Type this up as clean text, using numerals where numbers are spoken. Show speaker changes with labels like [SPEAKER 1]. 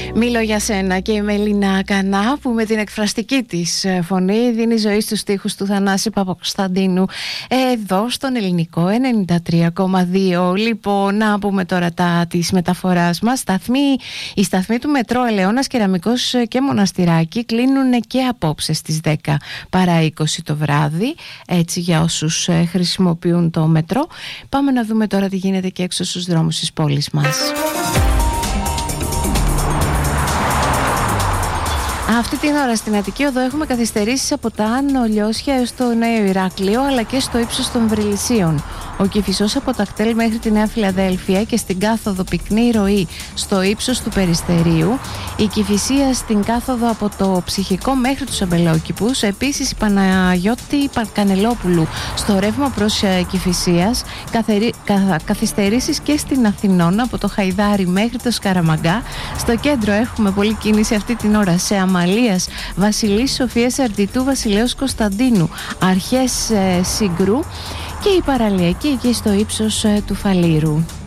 [SPEAKER 1] Μιλώ για σένα και η Μελίνα Κανά, που με την εκφραστική της φωνή δίνει ζωή στους στίχους του Θανάση Παπακοσταντίνου εδώ στον Ελληνικό 93,2. Λοιπόν, να πούμε τώρα της μεταφοράς μας. Οι σταθμοί του μετρό Ελαιώνας, Κεραμικός και Μοναστηράκι κλείνουν και απόψε στις 10 παρά 20 το βράδυ, έτσι για όσους χρησιμοποιούν το μετρό. Πάμε να δούμε τώρα τι γίνεται και έξω στους δρόμους της πόλης μας. Αυτή την ώρα στην Αττική Οδό έχουμε καθυστερήσεις από τα Άνω Λιώσια έως το Νέο Ηράκλειο, αλλά και στο ύψος των Βρυλισσίων. Ο Κηφισός από τα Κτέλ μέχρι τη Νέα Φιλαδέλφεια και στην κάθοδο πυκνή ροή στο ύψος του Περιστερίου. Η Κηφισία στην κάθοδο από το Ψυχικό μέχρι τους Αμπελόκηπους. Επίσης η Παναγιώτη Κανελόπουλου στο ρεύμα προς Κηφισίας. Καθυστερήσεις και στην Αθηνών από το Χαϊδάρι μέχρι το Σκαραμαγκά. Στο κέντρο έχουμε πολλή κίνηση αυτή την ώρα σε Αμαλίας, Βασιλής Σοφίας Αρτιτού, Βασιλέως Κωνσταντίνου, Αρχές Συγκρού και η παραλιακή εκεί στο ύψος του Φαλήρου.